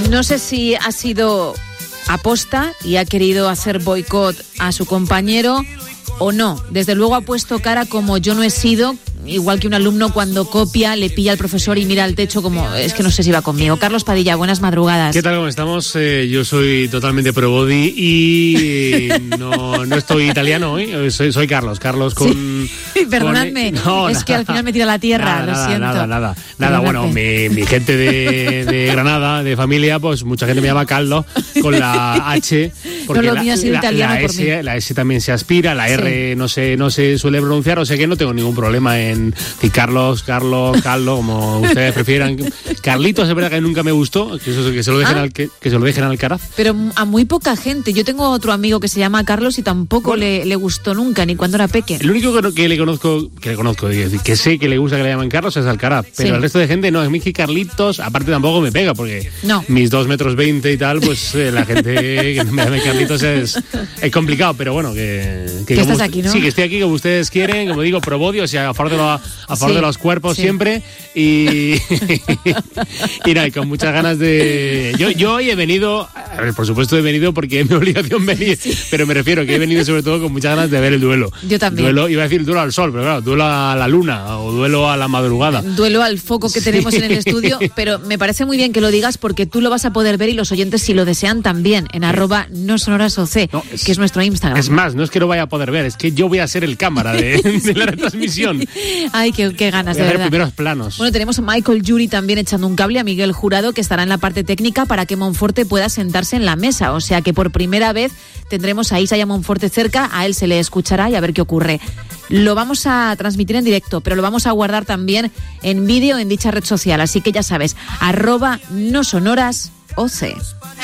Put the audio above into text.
No sé si ha sido aposta y ha querido hacer boicot a su compañero o no. Desde luego ha puesto cara como yo no he sido, igual que un alumno cuando copia, le pilla al profesor y mira al techo como es que no sé si va conmigo. Carlos Padilla, buenas madrugadas. ¿Qué tal? ¿Cómo estamos? Yo soy totalmente pro body y no estoy italiano hoy. Soy Carlos con... Sí, perdonadme, que al final me tira la tierra, lo siento. Nada, bueno, mi gente de Granada, de familia, pues mucha gente me llama Caldo con la H. Porque no lo mío ha sido italiano por mí. La S también se aspira, la R no se suele pronunciar, o sea que no tengo ningún problema en decir Carlos, Caldo, como ustedes prefieran. Carlitos, es verdad que nunca me gustó, que se lo dejen al Alcaraz. Pero a muy poca gente. Yo tengo otro amigo que se llama Carlos y tampoco le gustó nunca, ni cuando era pequeño. El único que le conozco, que sé que le gusta que le llaman Carlos es Alcaraz, pero el resto de gente no. Es mí que Carlitos, aparte tampoco me pega, porque mis 2,20 metros y tal, pues la gente que me llame Carlitos es complicado, pero bueno, que estás aquí, ¿no? Sí, que estoy aquí como ustedes quieren, como digo, pro body, o sea, a favor de los cuerpos siempre, y nada, y con muchas ganas de... Yo hoy he venido, a ver, por supuesto he venido porque es mi obligación venir, pero me refiero que he venido sobre todo con muchas ganas de ver el duelo. Yo también. Iba a decir duelo al sol, pero claro, duelo a la luna o duelo a la madrugada. Duelo al foco que tenemos en el estudio, pero me parece muy bien que lo digas porque tú lo vas a poder ver y los oyentes, si lo desean, también, en @nosonorasoc, que es nuestro Instagram. Es más, no es que lo vaya a poder ver, es que yo voy a ser el cámara de la retransmisión. Ay, qué ganas, de verdad. Primeros planos. Bueno, tenemos a Michael Yuri también echando un cable, a Miguel Jurado, que estará en la parte técnica para que Monforte pueda sentarse en la mesa. O sea que por primera vez tendremos a Isa y a Monforte cerca, a él se le escuchará y a ver qué ocurre. Lo vamos a transmitir en directo, pero lo vamos a guardar también en vídeo en dicha red social. Así que ya sabes, @nosonorasoc.